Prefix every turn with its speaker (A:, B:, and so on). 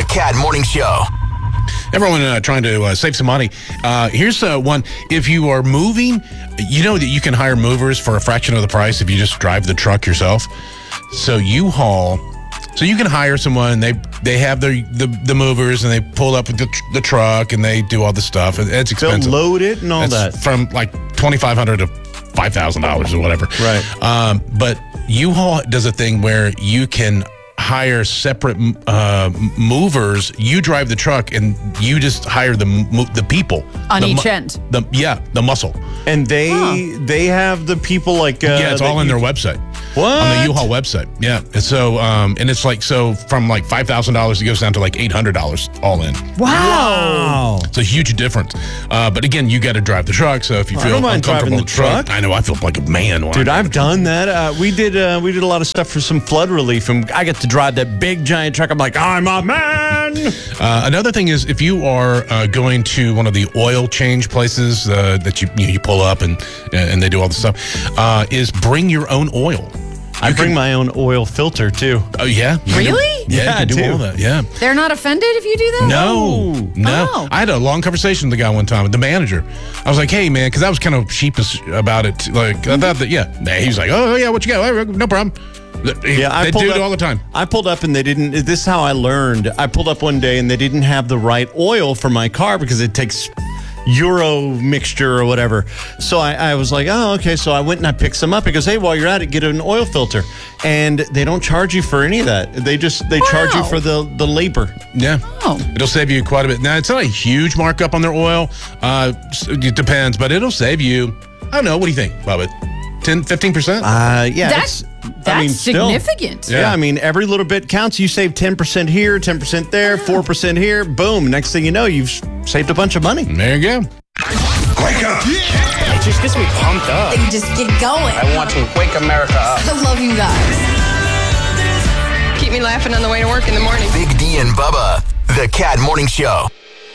A: The Cat Morning Show.
B: Everyone trying to save some money. Here's one. If you are moving, you know that you can hire movers for a fraction of the price if you just drive the truck yourself. So U-Haul. So you can hire someone. They have the movers and they pull up with the truck and they do all the stuff. It's expensive.
C: They'll load it and all
B: That's
C: that.
B: from like $2,500 to $5,000 or whatever.
C: Right.
B: But U-Haul does a thing where you can hire separate movers. You drive the truck and you just hire the people
D: on each end.
B: The muscle.
C: And they have the people like
B: it's all on their website.
C: What?
B: On the U-Haul website. Yeah. And so and it's like from like $5,000 it goes down to like $800 all in.
D: Wow.
B: It's a huge difference. But again, you got to drive the truck. So if you
C: I
B: feel
C: don't mind
B: uncomfortable
C: driving the truck.
B: I know. I feel like a man.
C: Dude, I've done that. We did a lot of stuff for some flood relief, and I get to drive that big giant truck. I'm like, I'm a man.
B: Another thing is if you are going to one of the oil change places that you pull up and they do all the stuff, is bring your own oil.
C: I bring my own oil filter too.
B: Oh yeah,
D: Really?
B: Yeah, you can do all that. Yeah.
D: They're not offended if you do that?
B: No.
D: Oh.
B: I had a long conversation with the guy one time, the manager. I was like, hey, man, because I was kind of sheepish about it. Like, I thought that, he was like, oh, yeah, what you got? No problem.
C: Yeah,
B: they do it all the time.
C: I pulled up and they didn't. This is how I learned. I pulled up one day and they didn't have the right oil for my car because it takes Euro mixture or whatever. So I was like, oh, okay. So I went and I picked some up. He goes, hey, while you're at it, get an oil filter. And they don't charge you for any of that. They charge you for the labor.
B: Yeah.
D: Oh.
B: It'll save you quite a bit. Now, it's not a huge markup on their oil. It depends, but it'll save you, I don't know, what do you think, Bubba? 10, 15%?
C: Yeah.
D: That's significant.
C: Yeah, I mean, every little bit counts. You save 10% here, 10% there, 4% here. Boom. Next thing you know, you've saved a bunch of money.
B: There you go.
A: Wake up.
E: It just gets me pumped up.
F: And just get going.
E: I want to wake America up.
F: I love you guys.
G: Keep me laughing on the way to work in the morning.
A: Big D and Bubba. The Cat Morning Show.